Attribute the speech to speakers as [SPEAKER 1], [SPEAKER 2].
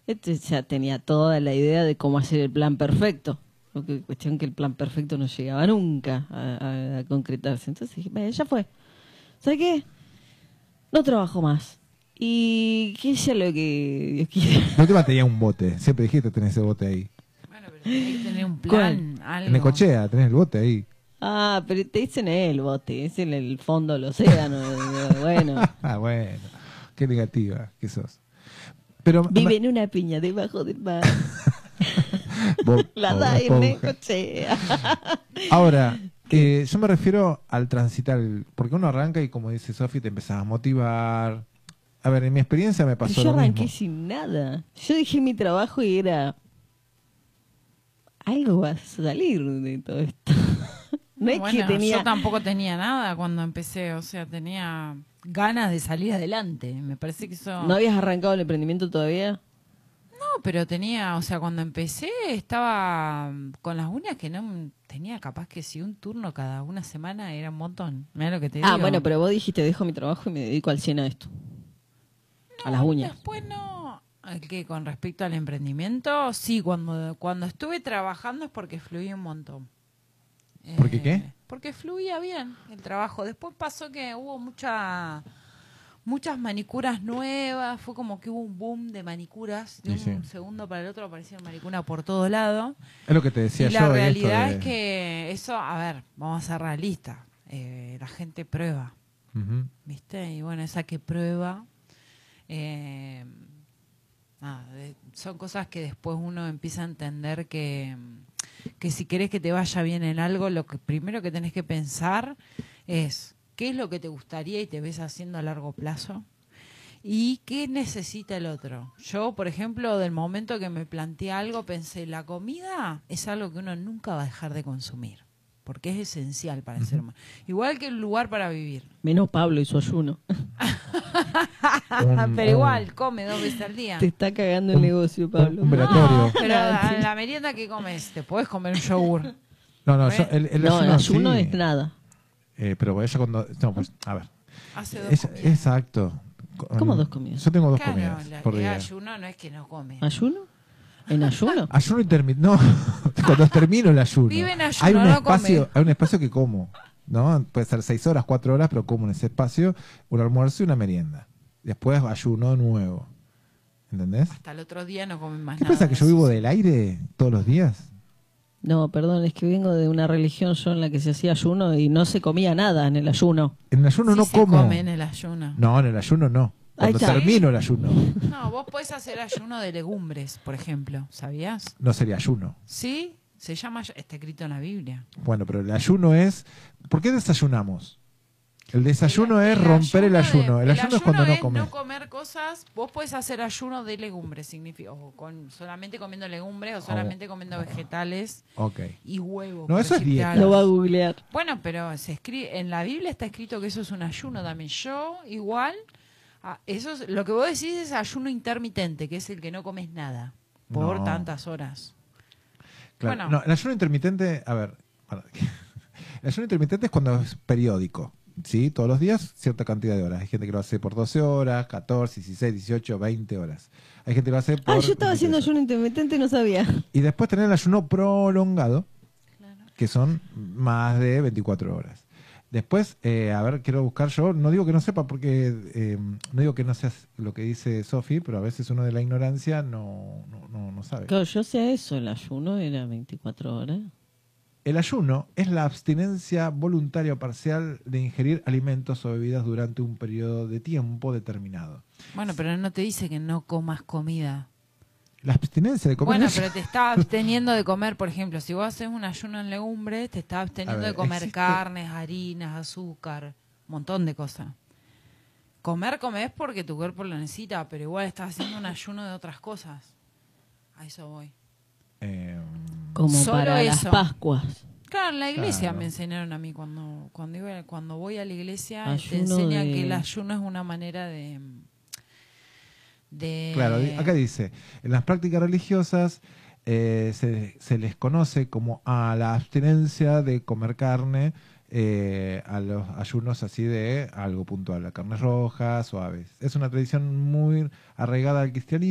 [SPEAKER 1] Este ya tenía toda la idea de cómo hacer el plan perfecto. Cuestión que el plan perfecto no llegaba nunca a concretarse. Entonces dije, "Vaya, ya fue. ¿Sabes qué? No trabajo más. Y que sea lo que Dios quiera".
[SPEAKER 2] La última tenía un bote. Siempre dijiste tenés ese bote ahí.
[SPEAKER 3] Bueno, pero tenés que tener un plan, algo.
[SPEAKER 2] En Necochea tenés el bote ahí.
[SPEAKER 1] Ah, pero te dicen el bote, es en el fondo del océano. Bueno,
[SPEAKER 2] Ah, bueno. Qué negativa que sos. Pero
[SPEAKER 1] vive en una piña debajo del mar. La
[SPEAKER 2] Bob
[SPEAKER 1] da en
[SPEAKER 2] Esponja.
[SPEAKER 1] Necochea.
[SPEAKER 2] Ahora, yo me refiero al transitar, porque uno arranca y como dice Sofi, te empezás a motivar. A ver, en mi experiencia me
[SPEAKER 1] Pero
[SPEAKER 2] pasó
[SPEAKER 1] yo
[SPEAKER 2] lo
[SPEAKER 1] arranqué
[SPEAKER 2] mismo.
[SPEAKER 1] sin nada. Yo dejé mi trabajo y era... Algo va a salir de todo esto. No es
[SPEAKER 3] Bueno,
[SPEAKER 1] que tenía...
[SPEAKER 3] yo tampoco tenía nada cuando empecé, o sea, tenía ganas de salir adelante. Me parece que eso...
[SPEAKER 1] ¿No habías arrancado el emprendimiento todavía?
[SPEAKER 3] No, pero tenía, o sea, cuando empecé estaba con las uñas que no tenía capaz que si un turno cada una semana era un montón. Mira lo que te digo.
[SPEAKER 1] Bueno, pero vos dijiste, dejo mi trabajo y me dedico al 100 a esto. A las uñas.
[SPEAKER 3] Después no. ¿Qué? Con respecto al emprendimiento, sí, cuando estuve trabajando es porque fluía un montón.
[SPEAKER 2] ¿Por qué qué?
[SPEAKER 3] Porque fluía bien el trabajo. Después pasó que hubo muchas manicuras nuevas, fue como que hubo un boom de manicuras, de
[SPEAKER 2] Sí,
[SPEAKER 3] un
[SPEAKER 2] sí.
[SPEAKER 3] segundo para el otro aparecieron manicuras por todo lado.
[SPEAKER 2] Es lo que te decía
[SPEAKER 3] Y
[SPEAKER 2] yo.
[SPEAKER 3] la
[SPEAKER 2] esto
[SPEAKER 3] realidad
[SPEAKER 2] de-
[SPEAKER 3] es que eso, a ver, vamos a ser realistas, la gente prueba,
[SPEAKER 2] Ujú.
[SPEAKER 3] ¿viste? Y bueno, esa que prueba, eh, nada, son cosas que después uno empieza a entender que si querés que te vaya bien en algo, lo que primero que tenés que pensar es qué es lo que te gustaría y te ves haciendo a largo plazo y qué necesita el otro. Yo, por ejemplo, del momento que me planteé algo, pensé, la comida es algo que uno nunca va a dejar de consumir, porque es esencial para el ser humano. Igual que el lugar para vivir.
[SPEAKER 1] Menos Pablo y su ayuno.
[SPEAKER 3] Pero igual, come 2 veces al día.
[SPEAKER 1] Te está cagando el negocio, Pablo.
[SPEAKER 2] un velatorio.
[SPEAKER 3] No, pero a la merienda que comes, te podés comer un yogur.
[SPEAKER 2] No, yo, el
[SPEAKER 1] No, el ayuno
[SPEAKER 2] sí,
[SPEAKER 1] es nada.
[SPEAKER 2] pero ella cuando... No, pues, a ver.
[SPEAKER 3] Hace 2 comidas.
[SPEAKER 2] Exacto.
[SPEAKER 1] ¿Cómo 2 comidas?
[SPEAKER 2] Yo tengo 2
[SPEAKER 3] Claro,
[SPEAKER 2] comidas por
[SPEAKER 3] el
[SPEAKER 2] día.
[SPEAKER 3] ayuno no es que no come.
[SPEAKER 1] ¿Ayuno? ¿En ayuno?
[SPEAKER 2] Ayuno intermitente. No, cuando termino el ayuno.
[SPEAKER 3] Vive en ayuno,
[SPEAKER 2] hay un
[SPEAKER 3] no
[SPEAKER 2] espacio,
[SPEAKER 3] come.
[SPEAKER 2] hay un espacio que como, ¿no? Puede ser 6 horas, 4 horas, pero como en ese espacio un almuerzo y una merienda. Después ayuno nuevo. ¿Entendés?
[SPEAKER 3] Hasta el otro día no comen más
[SPEAKER 2] ¿Qué
[SPEAKER 3] nada.
[SPEAKER 2] pasa? ¿Que yo
[SPEAKER 3] eso
[SPEAKER 2] vivo
[SPEAKER 3] sí.
[SPEAKER 2] del aire todos los días?
[SPEAKER 1] No, perdón, es que vengo de una religión yo en la que se hacía ayuno y no se comía nada en el ayuno.
[SPEAKER 2] En el ayuno
[SPEAKER 3] Sí
[SPEAKER 2] no
[SPEAKER 3] se
[SPEAKER 2] como.
[SPEAKER 3] come en el ayuno.
[SPEAKER 2] No, en el ayuno no.
[SPEAKER 1] Ahí
[SPEAKER 2] Cuando
[SPEAKER 1] está.
[SPEAKER 2] termino el ayuno.
[SPEAKER 3] No, vos podés hacer ayuno de legumbres, por ejemplo, ¿sabías?
[SPEAKER 2] No sería ayuno.
[SPEAKER 3] Sí, se llama, está escrito en la Biblia.
[SPEAKER 2] Bueno, pero el ayuno es... ¿Por qué desayunamos? El desayuno es
[SPEAKER 3] El
[SPEAKER 2] romper el ayuno.
[SPEAKER 3] de-
[SPEAKER 2] El ayuno es cuando no comes.
[SPEAKER 3] no comer cosas. Vos podés hacer ayuno de legumbres, significa, o solamente comiendo legumbres o solamente comiendo vegetales
[SPEAKER 2] Ok.
[SPEAKER 3] y huevos.
[SPEAKER 2] No,
[SPEAKER 3] por
[SPEAKER 2] eso es
[SPEAKER 3] decirte
[SPEAKER 2] dieta.
[SPEAKER 3] algo.
[SPEAKER 1] Lo va a googlear.
[SPEAKER 3] Bueno, pero se escribe en la Biblia está escrito que eso es un ayuno también. Yo igual, eso es, lo que vos decís es ayuno intermitente, que es el que no comes nada por
[SPEAKER 2] No.
[SPEAKER 3] tantas horas.
[SPEAKER 2] Claro.
[SPEAKER 3] Bueno.
[SPEAKER 2] No, el ayuno intermitente, a ver, el ayuno intermitente es cuando es periódico, ¿sí? Todos los días, cierta cantidad de horas. Hay gente que lo hace por 12 horas, 14, 16, 18, 20 horas. Hay gente que lo hace por...
[SPEAKER 1] Yo estaba
[SPEAKER 2] 23
[SPEAKER 1] haciendo
[SPEAKER 2] horas.
[SPEAKER 1] ayuno intermitente y no sabía.
[SPEAKER 2] Y después tener el ayuno prolongado,
[SPEAKER 3] Claro.
[SPEAKER 2] que son más de 24 horas. Después, a ver, quiero buscar yo, no digo que no sepa, porque no digo que no seas lo que dice Sofi, pero a veces uno de la ignorancia no sabe.
[SPEAKER 1] Claro, yo sé eso, el ayuno era 24 horas.
[SPEAKER 2] El ayuno es la abstinencia voluntaria o parcial de ingerir alimentos o bebidas durante un periodo de tiempo determinado.
[SPEAKER 3] Bueno, pero no te dice que no comas comida.
[SPEAKER 2] La abstinencia de comer...
[SPEAKER 3] Bueno, pero te está absteniendo de comer, por ejemplo, si vos haces un ayuno en legumbres, te está absteniendo
[SPEAKER 2] A ver,
[SPEAKER 3] de comer
[SPEAKER 2] existe-
[SPEAKER 3] carnes, harinas, azúcar, un montón de cosas. Comés porque tu cuerpo lo necesita, pero igual estás haciendo un ayuno de otras cosas. A eso voy.
[SPEAKER 1] Como
[SPEAKER 3] Solo
[SPEAKER 1] para las
[SPEAKER 3] eso.
[SPEAKER 1] Pascuas.
[SPEAKER 3] Claro, en la iglesia
[SPEAKER 2] Claro.
[SPEAKER 3] me enseñaron a mí cuando voy a la iglesia te
[SPEAKER 1] Ayuno
[SPEAKER 3] enseñan
[SPEAKER 1] de-
[SPEAKER 3] que el ayuno es una manera de
[SPEAKER 2] Claro, acá dice, en las prácticas religiosas se les conoce como a la abstinencia de comer carne, a los ayunos así de algo puntual, a carnes rojas o aves. Es una tradición muy arraigada al cristianismo.